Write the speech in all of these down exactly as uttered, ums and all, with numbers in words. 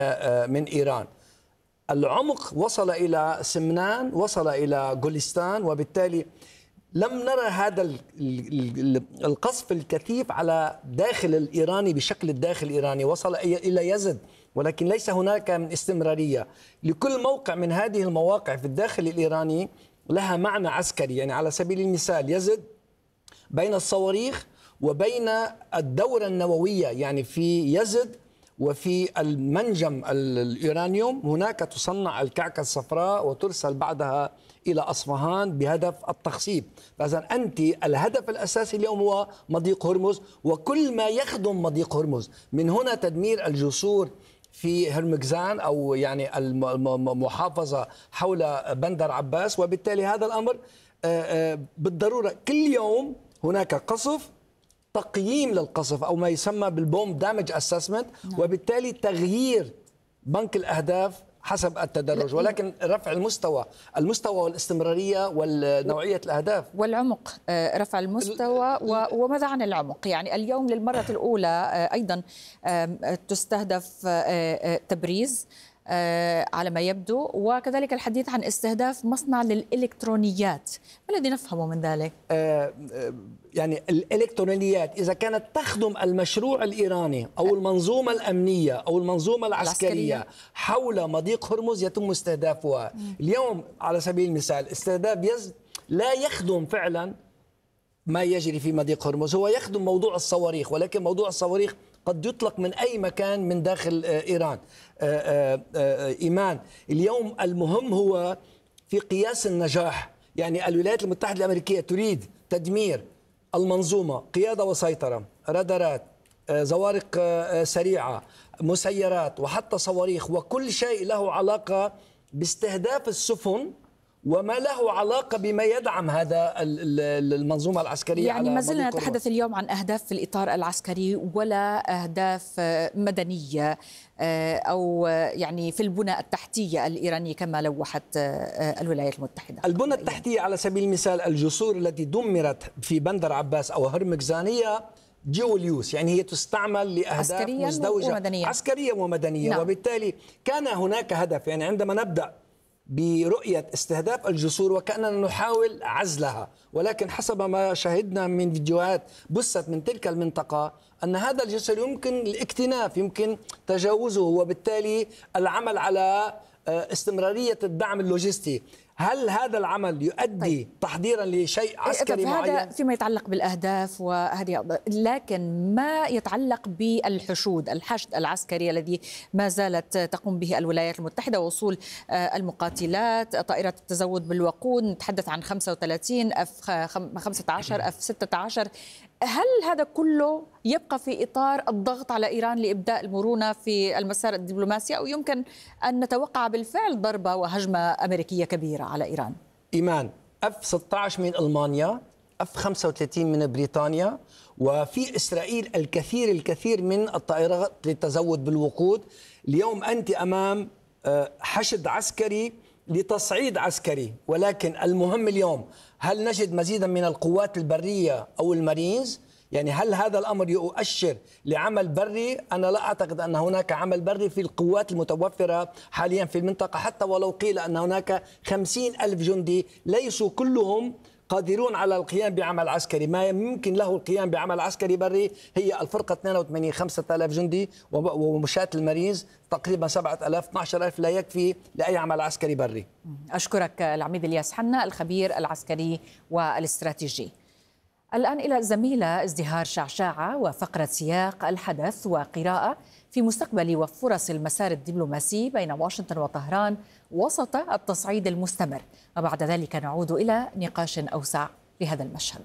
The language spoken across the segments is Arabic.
من إيران. العمق وصل إلى سمنان، وصل إلى جولستان، وبالتالي لم نرى هذا القصف الكثيف على داخل الإيراني بشكل الداخل الإيراني، وصل إلى يزد، ولكن ليس هناك من استمرارية. لكل موقع من هذه المواقع في الداخل الإيراني لها معنى عسكري. يعني على سبيل المثال يزد بين الصواريخ وبين الدورة النووية، يعني في يزد وفي المنجم اليورانيوم هناك تصنع الكعكة الصفراء وترسل بعدها إلى أصفهان بهدف التخصيب. فإذا أنت الهدف الأساسي اليوم هو مضيق هرمز وكل ما يخدم مضيق هرمز، من هنا تدمير الجسور في هرمزغان أو يعني المحافظة حول بندر عباس. وبالتالي هذا الأمر بالضرورة كل يوم هناك قصف، تقييم للقصف أو ما يسمى بالبوم دامج أسسمنت، وبالتالي تغيير بنك الأهداف حسب التدرج، ولكن رفع المستوى المستوى والاستمرارية ونوعية الأهداف والعمق. رفع المستوى. وماذا عن العمق؟ يعني اليوم للمرة الأولى أيضا تستهدف تبريز على ما يبدو، وكذلك الحديث عن استهداف مصنع للإلكترونيات. ما الذي نفهمه من ذلك؟ يعني الإلكترونيات إذا كانت تخدم المشروع الإيراني أو المنظومة الأمنية أو المنظومة العسكرية, العسكرية. حول مضيق هرمز يتم استهدافها. م. اليوم على سبيل المثال استهداف يزد لا يخدم فعلا ما يجري في مضيق هرمز، هو يخدم موضوع الصواريخ، ولكن موضوع الصواريخ قد يطلق من أي مكان من داخل إيران. إيمان، اليوم المهم هو في قياس النجاح. يعني الولايات المتحدة الأمريكية تريد تدمير المنظومة، قيادة وسيطرة، رادارات، زوارق سريعة، مسيرات، وحتى صواريخ، وكل شيء له علاقة باستهداف السفن وما له علاقة بما يدعم هذا المنظومة العسكرية. يعني ما زلنا نتحدث اليوم عن أهداف في الإطار العسكري ولا أهداف مدنية أو يعني في البنى التحتية الإيرانية كما لوحت الولايات المتحدة. البنى التحتية على سبيل المثال الجسور التي دمرت في بندر عباس أو هرمزغان هي جيول يوز، يعني هي تستعمل لأهداف عسكرية مزدوجة ومدنية. عسكرية ومدنية. نعم. وبالتالي كان هناك هدف. يعني عندما نبدأ برؤية استهداف الجسور وكأننا نحاول عزلها، ولكن حسب ما شاهدنا من فيديوهات بثت من تلك المنطقة أن هذا الجسر يمكن الاكتناف، يمكن تجاوزه، وبالتالي العمل على استمرارية الدعم اللوجستي. هل هذا العمل يؤدي طيب. تحضيرا لشيء عسكري معين؟ هذا فيما يتعلق بالأهداف وهذه، لكن ما يتعلق بالحشود، الحشد العسكري الذي ما زالت تقوم به الولايات المتحدة، وصول المقاتلات، طائرة التزود بالوقود، نتحدث عن خمسة وثلاثين اف خمسة عشر اف ستة عشر. هل هذا كله يبقى في إطار الضغط على إيران لإبداء المرونة في المسار الدبلوماسي، أو يمكن أن نتوقع بالفعل ضربة وهجمة أمريكية كبيرة على إيران؟ إيمان، اف ستة عشر من ألمانيا، اف خمسة وثلاثين من بريطانيا، وفي إسرائيل الكثير الكثير من الطائرات للتزود بالوقود. اليوم أنت أمام حشد عسكري لتصعيد عسكري، ولكن المهم اليوم هل نجد مزيدا من القوات البرية أو المارينز؟ يعني هل هذا الأمر يؤشر لعمل بري؟ أنا لا أعتقد أن هناك عمل بري في القوات المتوفرة حاليا في المنطقة، حتى ولو قيل أن هناك خمسين ألف جندي ليسوا كلهم قادرون على القيام بعمل عسكري. ما يمكن له القيام بعمل عسكري بري هي الفرقة اثنين وثمانين خمسة آلاف جندي، ومشاة المارينز تقريبا سبعة آلاف اثني عشر ألف لا يكفي لأي عمل عسكري بري. أشكرك العميد إلياس حنا، الخبير العسكري والاستراتيجي. الآن إلى الزميلة ازدهار شعشاعة وفقرة سياق الحدث وقراءة في مستقبل وفرص المسار الدبلوماسي بين واشنطن وطهران وسط التصعيد المستمر، وبعد ذلك نعود إلى نقاش أوسع لهذا المشهد.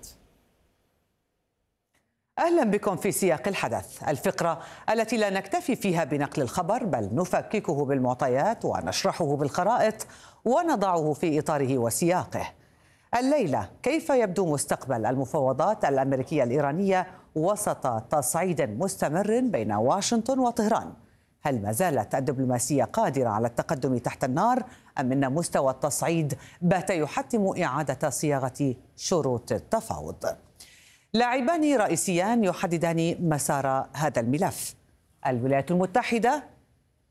أهلا بكم في سياق الحدث، الفقرة التي لا نكتفي فيها بنقل الخبر بل نفككه بالمعطيات ونشرحه بالخرائط ونضعه في إطاره وسياقه. الليلة كيف يبدو مستقبل المفاوضات الأمريكية الإيرانية وسط تصعيد مستمر بين واشنطن وطهران؟ هل ما زالت الدبلوماسية قادرة على التقدم تحت النار أم أن مستوى التصعيد بات يحتم إعادة صياغة شروط التفاوض؟ لاعبان رئيسيان يحددان مسار هذا الملف. الولايات المتحدة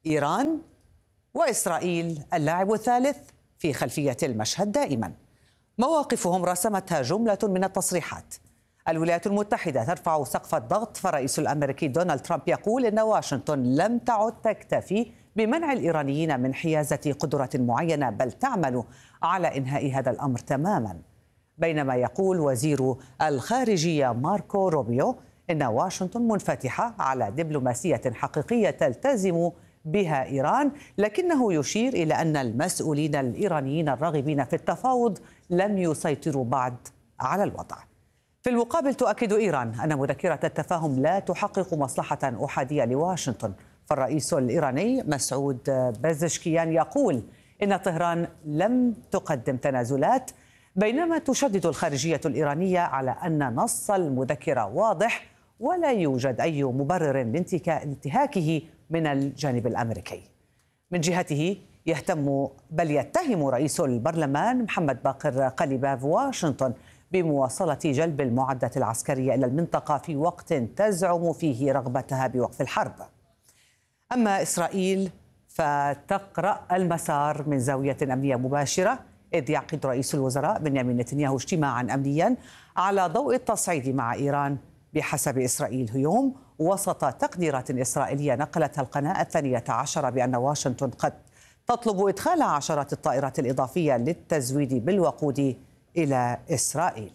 إيران وإسرائيل اللاعب الثالث في خلفية المشهد دائما. مواقفهم رسمتها جملة من التصريحات. الولايات المتحدة ترفع سقف الضغط، فالرئيس الأمريكي دونالد ترامب يقول إن واشنطن لم تعد تكتفي بمنع الإيرانيين من حيازة قدرة معينة، بل تعمل على إنهاء هذا الأمر تماما. بينما يقول وزير الخارجية ماركو روبيو إن واشنطن منفتحة على دبلوماسية حقيقية تلتزم بها إيران، لكنه يشير إلى أن المسؤولين الإيرانيين الراغبين في التفاوض لم يسيطروا بعد على الوضع. في المقابل تؤكد إيران أن مذكرة التفاهم لا تحقق مصلحة أحادية لواشنطن، فالرئيس الإيراني مسعود بازشكيان يقول إن طهران لم تقدم تنازلات، بينما تشدد الخارجية الإيرانية على أن نص المذكرة واضح ولا يوجد أي مبرر لانتهاكه من الجانب الأمريكي. من جهته يهتم بل يتهم رئيس البرلمان محمد باقر قليباف واشنطن بمواصلة جلب المعدات العسكرية إلى المنطقة في وقت تزعم فيه رغبتها بوقف الحرب. أما إسرائيل فتقرأ المسار من زاوية أمنية مباشرة، إذ يعقد رئيس الوزراء بنيامين نتنياهو اجتماعا أمنيا على ضوء التصعيد مع إيران بحسب إسرائيل اليوم، وسط تقديرات إسرائيلية نقلتها القناة الثانية عشرة بأن واشنطن قد تطلب إدخال عشرات الطائرات الإضافية للتزويد بالوقود إلى إسرائيل.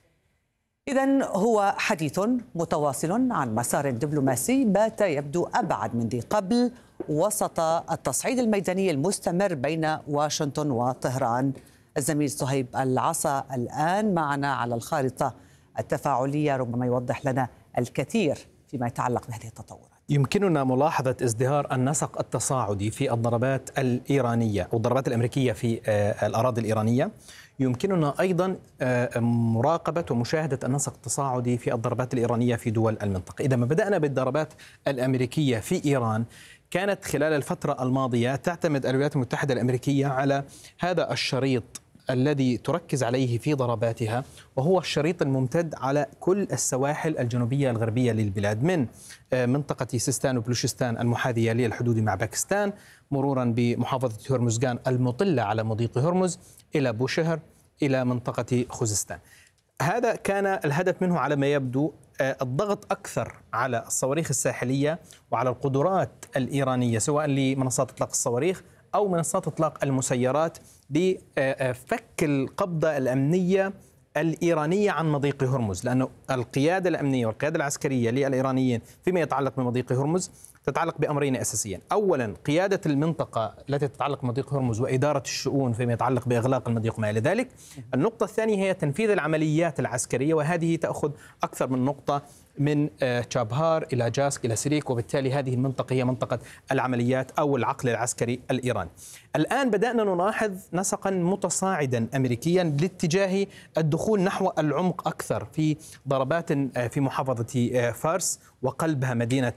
إذن هو حديث متواصل عن مسار دبلوماسي بات يبدو أبعد من ذي قبل وسط التصعيد الميداني المستمر بين واشنطن وطهران. الزميل صهيب العصا الآن معنا على الخارطة التفاعلية، ربما يوضح لنا الكثير فيما يتعلق بهذه التطورات. يمكننا ملاحظة ازدهار النسق التصاعدي في الضربات الإيرانية أو الضربات الأمريكية في الأراضي الإيرانية. يمكننا أيضا مراقبة ومشاهدة النسق التصاعدي في الضربات الإيرانية في دول المنطقة. إذا ما بدأنا بالضربات الأمريكية في إيران، كانت خلال الفترة الماضية تعتمد الولايات المتحدة الأمريكية على هذا الشريط الذي تركز عليه في ضرباتها، وهو الشريط الممتد على كل السواحل الجنوبية الغربية للبلاد، من منطقة سيستان وبلوشستان المحاذية للحدود مع باكستان، مرورا بمحافظة هرمزغان المطلة على مضيق هرمز، إلى بوشهر، إلى منطقة خوزستان. هذا كان الهدف منه على ما يبدو الضغط أكثر على الصواريخ الساحلية وعلى القدرات الإيرانية، سواء لمنصات إطلاق الصواريخ أو منصات إطلاق المسيرات، لفك القبضة الأمنية الإيرانية عن مضيق هرمز، لأن القيادة الأمنية والقيادة العسكرية للإيرانيين فيما يتعلق بمضيق هرمز تتعلق بأمرين أساسيين: أولا قيادة المنطقة التي تتعلق بمضيق هرمز وإدارة الشؤون فيما يتعلق بإغلاق المضيق وما إلى ذلك. النقطة الثانية هي تنفيذ العمليات العسكرية، وهذه تأخذ أكثر من نقطة، من تشابهار إلى جاسك إلى سريك، وبالتالي هذه المنطقة هي منطقة العمليات أو العقل العسكري الإيراني. الآن بدأنا نلاحظ نسقا متصاعدا أمريكيا لاتجاه الدخول نحو العمق أكثر في ضربات في محافظة فارس وقلبها مدينة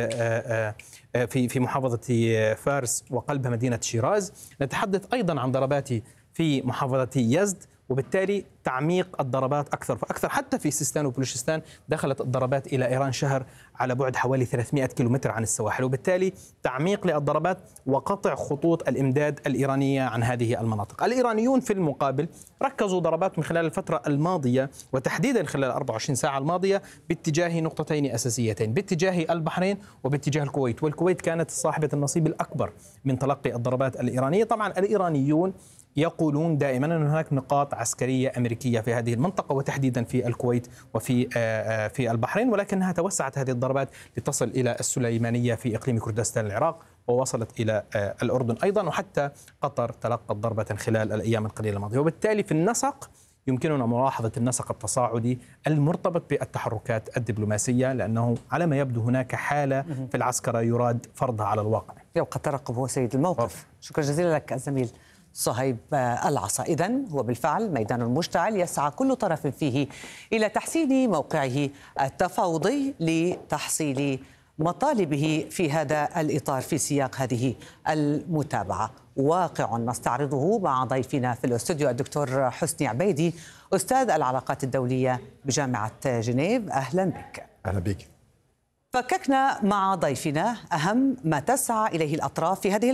في في محافظة فارس وقلبها مدينة شيراز. نتحدث أيضا عن ضربات في محافظة يزد، وبالتالي تعميق الضربات أكثر فأكثر. حتى في سيستان وبلوشستان دخلت الضربات إلى إيران شهر على بعد حوالي ثلاثمئة كيلومتر عن السواحل، وبالتالي تعميق للضربات وقطع خطوط الإمداد الإيرانية عن هذه المناطق. الإيرانيون في المقابل ركزوا ضربات من خلال الفترة الماضية، وتحديدا خلال أربعة وعشرين ساعة الماضية، باتجاه نقطتين أساسيتين: باتجاه البحرين وباتجاه الكويت. والكويت كانت صاحبة النصيب الأكبر من تلقي الضربات الإيرانية. طبعا الإيرانيون يقولون دائما أن هناك نقاط عسكرية أمريكية في هذه المنطقة، وتحديدا في الكويت وفي في البحرين، ولكنها توسعت هذه الضربات لتصل إلى السليمانية في إقليم كردستان العراق، ووصلت إلى الأردن أيضا، وحتى قطر تلقت ضربة خلال الأيام القليلة الماضية. وبالتالي في النسق يمكننا ملاحظة النسق التصاعدي المرتبط بالتحركات الدبلوماسية، لأنه على ما يبدو هناك حالة في العسكرة يراد فرضها على الواقع. يبقى الترقب هو سيد الموقف. شكرا جزيلا لك الزميل صهيب العصا. إذن هو بالفعل ميدان مشتعل يسعى كل طرف فيه إلى تحسين موقعه التفاوضي لتحصيل مطالبه في هذا الإطار في سياق هذه المتابعة. واقع نستعرضه مع ضيفنا في الاستوديو الدكتور حسني عبيدي، أستاذ العلاقات الدولية بجامعة جنيف. أهلا بك. أهلا بك. فككنا مع ضيفنا أهم ما تسعى إليه الأطراف في هذه